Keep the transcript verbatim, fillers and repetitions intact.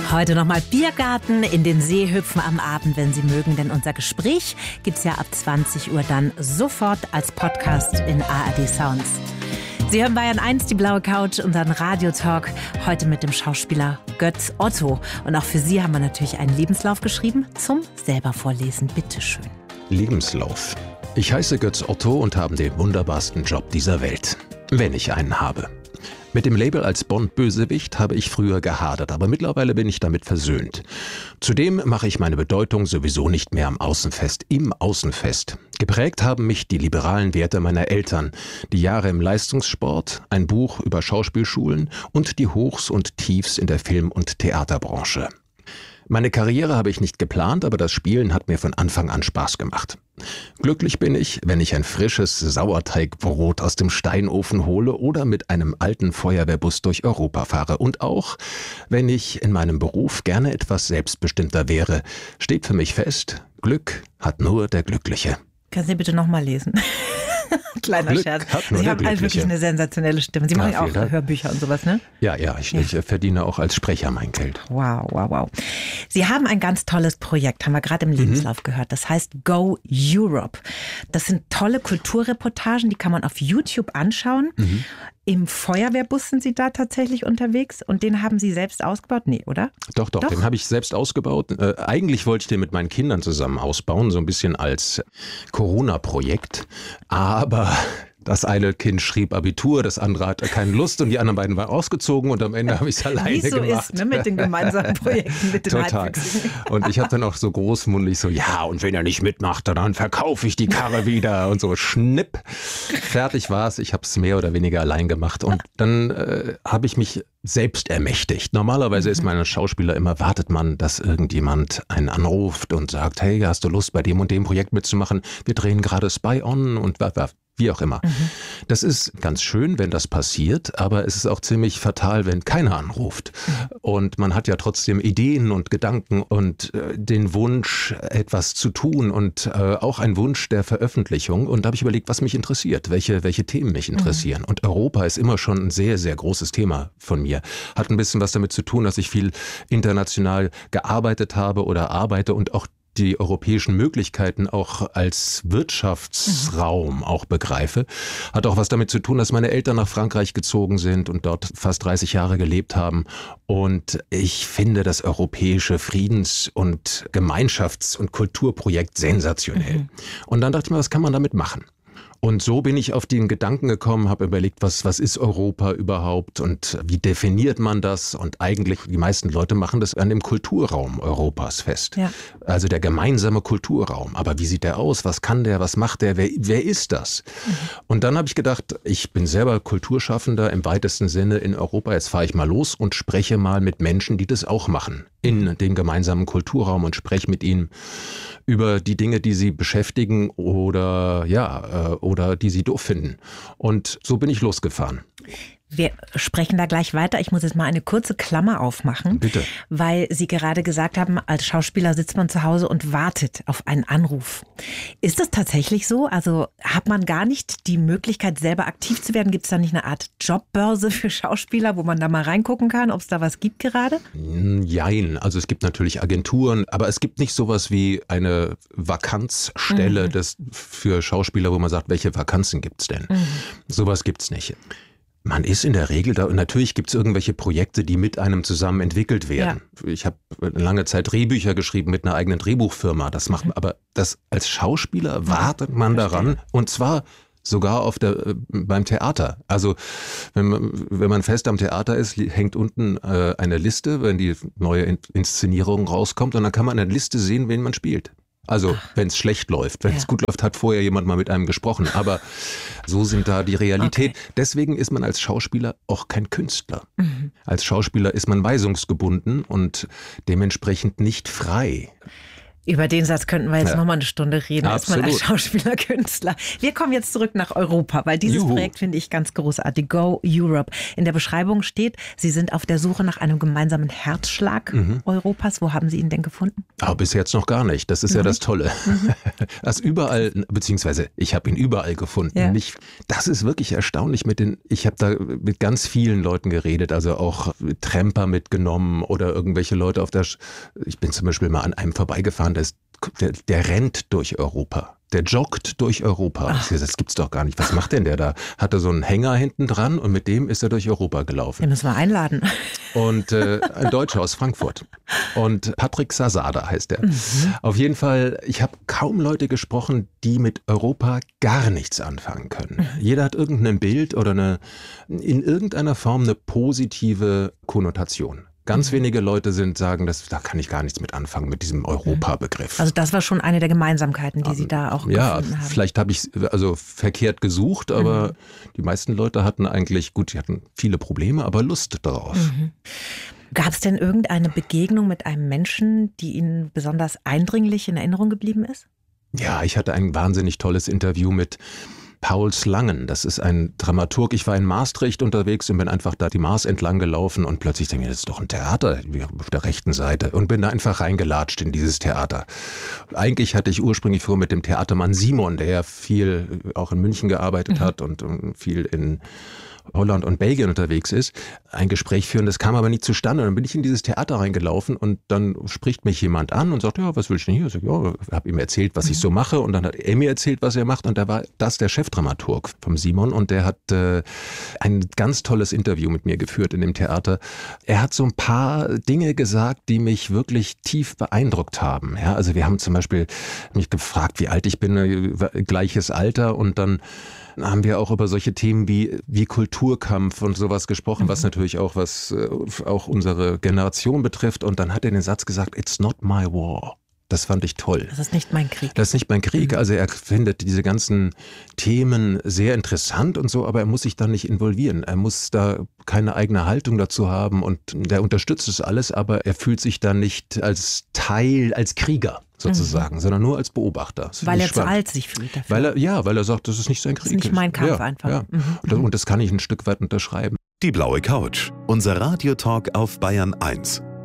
Heute nochmal Biergarten, in den See hüpfen am Abend, wenn Sie mögen. Denn unser Gespräch gibt's ja ab zwanzig Uhr dann sofort als Podcast in A R D Sounds. Sie hören Bayern eins, die blaue Couch, unseren Radiotalk. Heute mit dem Schauspieler Götz Otto. Und auch für Sie haben wir natürlich einen Lebenslauf geschrieben zum selber vorlesen. Bitteschön. Lebenslauf. Ich heiße Götz Otto und habe den wunderbarsten Job dieser Welt. Wenn ich einen habe. Mit dem Label als Bond-Bösewicht habe ich früher gehadert, aber mittlerweile bin ich damit versöhnt. Zudem mache ich meine Bedeutung sowieso nicht mehr am Außenfest, im Außenfest. Geprägt haben mich die liberalen Werte meiner Eltern, die Jahre im Leistungssport, ein Buch über Schauspielschulen und die Hochs und Tiefs in der Film- und Theaterbranche. Meine Karriere habe ich nicht geplant, aber das Spielen hat mir von Anfang an Spaß gemacht. Glücklich bin ich, wenn ich ein frisches Sauerteigbrot aus dem Steinofen hole oder mit einem alten Feuerwehrbus durch Europa fahre. Und auch, wenn ich in meinem Beruf gerne etwas selbstbestimmter wäre, steht für mich fest, Glück hat nur der Glückliche. Können Sie bitte nochmal lesen? Kleiner Glück Scherz. hat nur Sie der haben halt wirklich eine sensationelle Stimme. Sie machen ja auch Dank. Hörbücher und sowas, ne? Ja, ja, ich, ja. ich verdiene auch als Sprecher mein Geld. Wow, wow, wow. Sie haben ein ganz tolles Projekt, haben wir gerade im Lebenslauf mhm. gehört. Das heißt Go Europe. Das sind tolle Kulturreportagen, die kann man auf YouTube anschauen. Mhm. Im Feuerwehrbus sind Sie da tatsächlich unterwegs und den haben Sie selbst ausgebaut? Nee, oder? Doch, doch, doch. Den habe ich selbst ausgebaut. Äh, eigentlich wollte ich den mit meinen Kindern zusammen ausbauen, so ein bisschen als Corona-Projekt. Aber das eine Kind schrieb Abitur, das andere hatte keine Lust und die anderen beiden waren ausgezogen und am Ende habe ich es alleine so gemacht. Ist, ne, mit den gemeinsamen Projekten, mit den Total. Und ich habe dann auch so großmundig so, ja, und wenn er nicht mitmacht, dann verkaufe ich die Karre wieder und so schnipp. Fertig war es, ich habe es mehr oder weniger allein gemacht und dann äh, habe ich mich selbst ermächtigt. Normalerweise mhm. ist man als Schauspieler immer, wartet man, dass irgendjemand einen anruft und sagt, hey, hast du Lust bei dem und dem Projekt mitzumachen? Wir drehen gerade Spy On und wie auch immer. Mhm. Das ist ganz schön, wenn das passiert, aber es ist auch ziemlich fatal, wenn keiner anruft. Mhm. Und man hat ja trotzdem Ideen und Gedanken und äh, den Wunsch, etwas zu tun und äh, auch einen Wunsch der Veröffentlichung. Und da habe ich überlegt, was mich interessiert, welche, welche Themen mich interessieren. Mhm. Und Europa ist immer schon ein sehr, sehr großes Thema von mir. Hat ein bisschen was damit zu tun, dass ich viel international gearbeitet habe oder arbeite und auch die europäischen Möglichkeiten auch als Wirtschaftsraum auch begreife. Hat auch was damit zu tun, dass meine Eltern nach Frankreich gezogen sind und dort fast dreißig Jahre gelebt haben. Und ich finde das europäische Friedens- und Gemeinschafts- und Kulturprojekt sensationell. Mhm. Und dann dachte ich mir, was kann man damit machen? Und so bin ich auf den Gedanken gekommen, habe überlegt, was, was ist Europa überhaupt und wie definiert man das? Und eigentlich, die meisten Leute machen das an dem Kulturraum Europas fest. Ja. Also der gemeinsame Kulturraum. Aber wie sieht der aus? Was kann der? Was macht der? Wer, wer ist das? Mhm. Und dann habe ich gedacht, ich bin selber Kulturschaffender im weitesten Sinne in Europa. Jetzt fahre ich mal los und spreche mal mit Menschen, die das auch machen in dem gemeinsamen Kulturraum und spreche mit ihnen über die Dinge, die sie beschäftigen oder ja, oder die sie doof finden. Und so bin ich losgefahren. Wir sprechen da gleich weiter. Ich muss jetzt mal eine kurze Klammer aufmachen. Bitte. Weil Sie gerade gesagt haben, als Schauspieler sitzt man zu Hause und wartet auf einen Anruf. Ist das tatsächlich so? Also hat man gar nicht die Möglichkeit, selber aktiv zu werden? Gibt es da nicht eine Art Jobbörse für Schauspieler, wo man da mal reingucken kann, ob es da was gibt gerade? Jein. Also es gibt natürlich Agenturen, aber es gibt nicht sowas wie eine Vakanzstelle mhm. des, für Schauspieler, wo man sagt, welche Vakanzen gibt es denn? Mhm. Sowas gibt es nicht. Man ist in der Regel da und natürlich gibt es irgendwelche Projekte, die mit einem zusammen entwickelt werden. Ja. Ich habe lange Zeit Drehbücher geschrieben mit einer eigenen Drehbuchfirma. Das macht, mhm. aber das als Schauspieler wartet man Verstehe. daran und zwar sogar auf der beim Theater. Also wenn man, wenn man fest am Theater ist, hängt unten äh, eine Liste, wenn die neue Inszenierung rauskommt und dann kann man eine Liste sehen, wen man spielt. Also wenn es schlecht läuft, wenn es ja. gut läuft, hat vorher jemand mal mit einem gesprochen. Aber so sind da die Realität. Okay. Deswegen ist man als Schauspieler auch kein Künstler. Mhm. Als Schauspieler ist man weisungsgebunden und dementsprechend nicht frei. Über den Satz könnten wir jetzt ja. noch mal eine Stunde reden. Absolut. Erstmal als Schauspieler, Künstler. Wir kommen jetzt zurück nach Europa, weil dieses Juhu. Projekt finde ich ganz großartig. Go Europe. In der Beschreibung steht, Sie sind auf der Suche nach einem gemeinsamen Herzschlag mhm. Europas. Wo haben Sie ihn denn gefunden? Aber bis jetzt noch gar nicht. Das ist noch ja das Tolle. Mhm. Das überall, beziehungsweise ich habe ihn überall gefunden. Ja. Nicht, das ist wirklich erstaunlich. Mit den, ich habe da mit ganz vielen Leuten geredet, also auch Tramper mitgenommen oder irgendwelche Leute auf der, ich bin zum Beispiel mal an einem vorbeigefahren, der, ist, der, der rennt durch Europa. Der joggt durch Europa. Ach. Das gibt's doch gar nicht. Was macht denn der da? Hatte so einen Hänger hinten dran und mit dem ist er durch Europa gelaufen. Den müssen wir einladen. Und äh, ein Deutscher aus Frankfurt. Und Patrick Sasada heißt er. Mhm. Auf jeden Fall, ich habe kaum Leute gesprochen, die mit Europa gar nichts anfangen können. Mhm. Jeder hat irgendein Bild oder eine, in irgendeiner Form eine positive Konnotation. Ganz wenige Leute sind sagen, das, da kann ich gar nichts mit anfangen, mit diesem Europa-Begriff. Also das war schon eine der Gemeinsamkeiten, die Sie da auch ja, gefunden haben. Ja, vielleicht habe ich also verkehrt gesucht, aber mhm. die meisten Leute hatten eigentlich, gut, die hatten viele Probleme, aber Lust darauf. Mhm. Gab es denn irgendeine Begegnung mit einem Menschen, die Ihnen besonders eindringlich in Erinnerung geblieben ist? Ja, ich hatte ein wahnsinnig tolles Interview mit Paul Slangen, das ist ein Dramaturg. Ich war in Maastricht unterwegs und bin einfach da die Maas entlang gelaufen und plötzlich denke ich, das ist doch ein Theater auf der rechten Seite und bin da einfach reingelatscht in dieses Theater. Eigentlich hatte ich ursprünglich vor mit dem Theatermann Simon, der ja viel auch in München gearbeitet mhm. hat und, und viel in Holland und Belgien unterwegs ist, ein Gespräch führen. Das kam aber nie zustande. Und dann bin ich in dieses Theater reingelaufen und dann spricht mich jemand an und sagt, ja, was will ich denn hier? Ich sage, ja, ich habe ihm erzählt, was ich so mache und dann hat er mir erzählt, was er macht und da war das der Chefdramaturg vom Simon und der hat äh, ein ganz tolles Interview mit mir geführt in dem Theater. Er hat so ein paar Dinge gesagt, die mich wirklich tief beeindruckt haben. Ja, also wir haben zum Beispiel mich gefragt, wie alt ich bin, äh, gleiches Alter und dann haben wir auch über solche Themen wie, wie Kulturkampf und sowas gesprochen, mhm. was natürlich auch was äh, auch unsere Generation betrifft. Und dann hat er den Satz gesagt, it's not my war. Das fand ich toll. Das ist nicht mein Krieg. Das ist nicht mein Krieg. Also er findet diese ganzen Themen sehr interessant und so, aber er muss sich da nicht involvieren. Er muss da keine eigene Haltung dazu haben und der unterstützt es alles, aber er fühlt sich da nicht als Teil, als Krieger sozusagen, mhm. sondern nur als Beobachter. Weil er spannend. Zu alt sich fühlt dafür. Weil er, ja, weil er sagt, das ist nicht sein Krieg. Das ist nicht mein Kampf ja, einfach. Ja. Mhm. Und, das, und das kann ich ein Stück weit unterschreiben. Die blaue Couch, unser Radiotalk auf Bayern eins.